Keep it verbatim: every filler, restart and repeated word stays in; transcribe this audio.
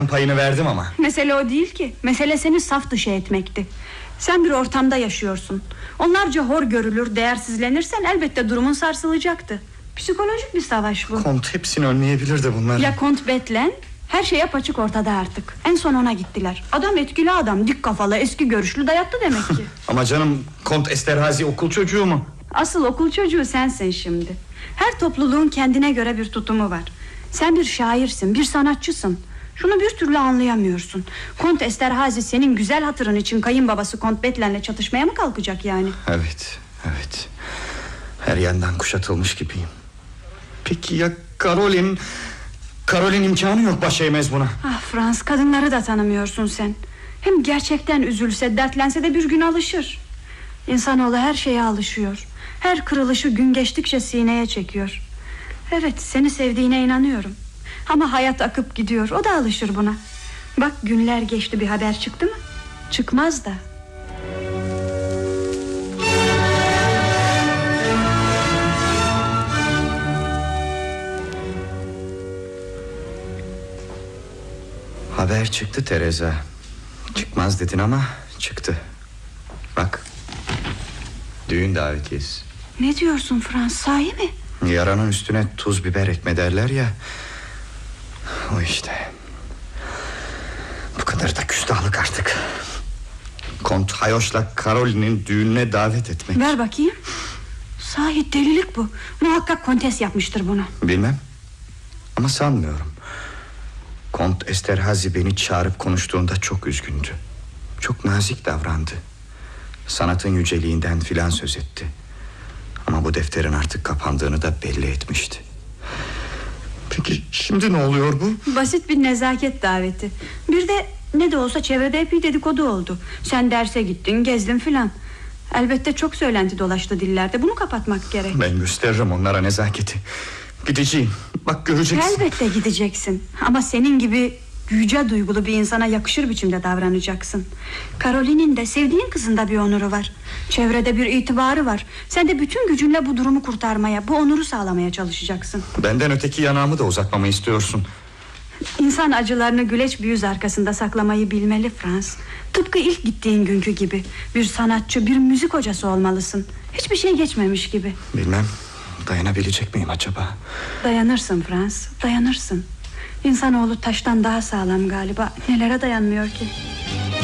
payını verdim ama. Mesele o değil ki. Mesele seni saf dışı etmekti. Sen bir ortamda yaşıyorsun. Onlarca hor görülür, değersizlenirsen elbette durumun sarsılacaktı. Psikolojik bir savaş bu. Kont hepsini önleyebilirdi bunları. Ya Kont Betlen? Her şey apaçık ortada artık. En son ona gittiler. Adam etkili adam, dik kafalı, eski görüşlü, dayattı demek ki. Ama canım, Kont Esterhazy okul çocuğu mu? Asıl okul çocuğu sensin şimdi. Her topluluğun kendine göre bir tutumu var. Sen bir şairsin, bir sanatçısın. Şunu bir türlü anlayamıyorsun. Kont Esterhazy senin güzel hatırın için kayınbabası Kont Betlen'le çatışmaya mı kalkacak yani? Evet, evet. Her yandan kuşatılmış gibiyim. Peki ya Karolin? Karolin imkanı yok baş eğmez buna. Ah Frans, kadınları da tanımıyorsun sen. Hem gerçekten üzülse, dertlense de bir gün alışır. İnsanoğlu her şeye alışıyor. Her kırılışı gün geçtikçe sineye çekiyor. Evet, seni sevdiğine inanıyorum. Ama hayat akıp gidiyor, o da alışır buna. Bak, günler geçti, bir haber çıktı mı? Çıkmaz da. Haber çıktı Teresa. Çıkmaz dedin ama çıktı. Bak, düğün davetiyesi. Ne diyorsun Frans, sahi mi? Yaranın üstüne tuz biber ekme derler ya. O işte. Bu kadar da küstahlık artık. Kont Hayoş'la Karolin'in düğününe davet etmek. Ver bakayım. Sahi delilik bu. Muhakkak kontes yapmıştır bunu. Bilmem, ama sanmıyorum. Kont Esterhazy beni çağırıp konuştuğunda çok üzgündü. Çok nazik davrandı. Sanatın yüceliğinden filan söz etti. Ama bu defterin artık kapandığını da belli etmişti. Peki şimdi ne oluyor bu? Basit bir nezaket daveti. Bir de ne de olsa çevrede epey dedikodu oldu. Sen derse gittin, gezdin filan. Elbette çok söylenti dolaştı dillerde. Bunu kapatmak gerek. Ben gösteririm onlara nezaketi. Gideceğim, bak göreceksin. Elbette gideceksin. Ama senin gibi yüce duygulu bir insana yakışır biçimde davranacaksın. Karolin'in de, sevdiğin kızında bir onuru var. Çevrede bir itibarı var. Sen de bütün gücünle bu durumu kurtarmaya, bu onuru sağlamaya çalışacaksın. Benden öteki yanağımı da uzatmamı istiyorsun. İnsan acılarını güleç bir yüz arkasında saklamayı bilmeli Frans. Tıpkı ilk gittiğin günkü gibi. Bir sanatçı, bir müzik hocası olmalısın. Hiçbir şey geçmemiş gibi. Bilmem, dayanabilecek miyim acaba? Dayanırsın Frans, dayanırsın. İnsanoğlu taştan daha sağlam galiba. Nelere dayanmıyor ki?